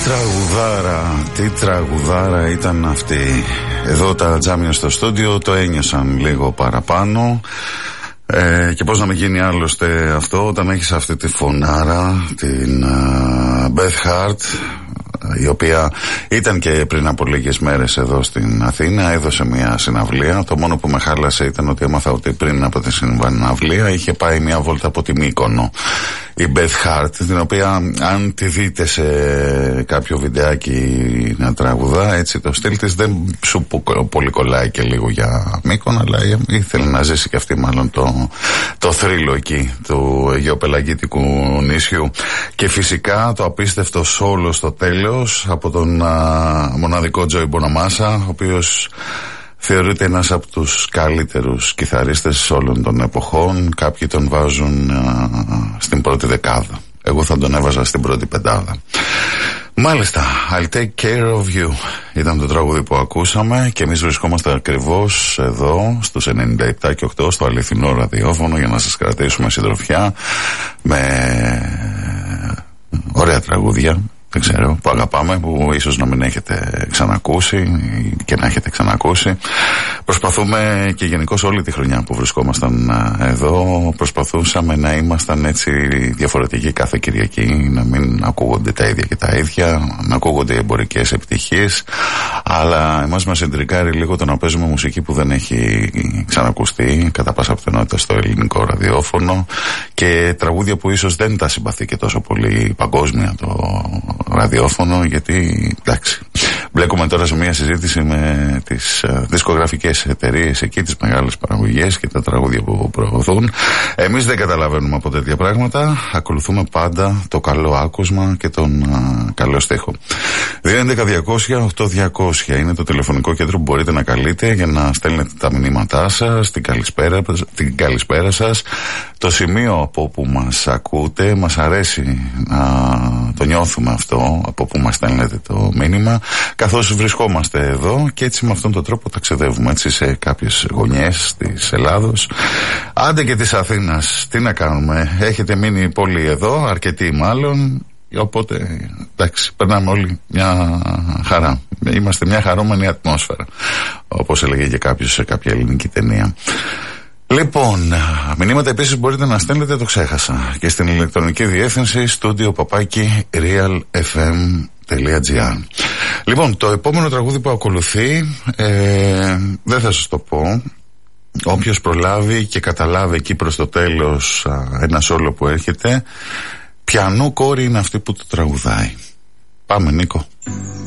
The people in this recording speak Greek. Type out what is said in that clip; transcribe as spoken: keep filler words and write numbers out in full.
τραγουδάρα, τι τραγουδάρα ήταν αυτή. Εδώ τα τζάμια στο στούντιο το ένιωσαν λίγο παραπάνω. Ε, και πώς να μην γίνει άλλωστε αυτό όταν έχεις αυτή τη φωνάρα, την uh, Beth Hart, η οποία ήταν και πριν από λίγες μέρες εδώ στην Αθήνα, έδωσε μια συναυλία. Το μόνο που με χάλασε ήταν ότι έμαθα ότι πριν από τη συναυλία είχε πάει μια βόλτα από τη Μύκονο η Beth Hart, την οποία αν τη δείτε σε κάποιο βιντεάκι να τραγουδά, έτσι το στυλ της δεν σου πολύ κολλάει και λίγο για Μύκονο, αλλά ήθελε να ζήσει και αυτή μάλλον το, το θρύλο εκεί του γεωπελαγίτικου νησιού. Και φυσικά το απίστευτο σόλο στο τέλος από τον α, μοναδικό Τζόι Μποναμάσα, ο οποίος θεωρείται ένας από τους καλύτερους κιθαρίστες όλων των εποχών. Κάποιοι τον βάζουν α, στην πρώτη δεκάδα. Εγώ θα τον έβαζα στην πρώτη πεντάδα. Μάλιστα, I'll take care of you ήταν το τραγούδι που ακούσαμε και εμείς βρισκόμαστε ακριβώς εδώ στους ενενήντα επτά και οκτώ στο αληθινό ραδιόφωνο για να σας κρατήσουμε συντροφιά με ωραία τραγούδια, δεν ξέρω, που αγαπάμε, που ίσως να μην έχετε ξανακούσει και να έχετε ξανακούσει. Προσπαθούμε και γενικώς όλη τη χρονιά που βρισκόμασταν εδώ, προσπαθούσαμε να ήμασταν έτσι διαφορετικοί κάθε Κυριακή, να μην ακούγονται τα ίδια και τα ίδια, να ακούγονται οι εμπορικές επιτυχίες, αλλά εμάς μας εντρικάρει λίγο το να παίζουμε μουσική που δεν έχει ξανακουστεί κατά πάσα πιθανότητα στο ελληνικό ραδιόφωνο και τραγούδια που ίσως δεν τα συμπαθεί και τόσο πολύ παγκόσμια το ραδιόφωνο, γιατί εντάξει, μπλέκουμε τώρα σε μια συζήτηση με τις uh, δισκογραφικές εταιρείες εκεί, τις μεγάλες παραγωγές και τα τραγούδια που προωθούν. Εμείς δεν καταλαβαίνουμε από τέτοια πράγματα, ακολουθούμε πάντα το καλό άκουσμα και τον uh, καλό στίχο. δύο έντεκα διακόσια οκτώ διακόσια είναι το τηλεφωνικό κέντρο που μπορείτε να καλείτε για να στέλνετε τα μηνύματά σας, την καλησπέρα, την καλησπέρα σας, το σημείο από όπου μας ακούτε. Μας αρέσει να το νιώθουμε αυτό, από που μας στέλνετε το μήνυμα, καθώς βρισκόμαστε εδώ και έτσι με αυτόν τον τρόπο ταξιδεύουμε έτσι σε κάποιες γωνιές της Ελλάδος, άντε και της Αθήνας. Τι να κάνουμε, έχετε μείνει πολύ εδώ, αρκετοί μάλλον, οπότε εντάξει, περνάμε όλοι μια χαρά, είμαστε μια χαρούμενη ατμόσφαιρα, όπως έλεγε και κάποιος σε κάποια ελληνική ταινία. Λοιπόν, μηνύματα επίσης μπορείτε να στέλνετε, το ξέχασα, και στην ηλεκτρονική διεύθυνση studio παπάκι realfm.gr. Λοιπόν, το επόμενο τραγούδι που ακολουθεί ε, δεν θα σας το πω. Όποιος προλάβει και καταλάβει εκεί προς το τέλος α, ένα σόλο που έρχεται, ποιανού κόρη είναι αυτή που το τραγουδάει. Πάμε, Νίκο.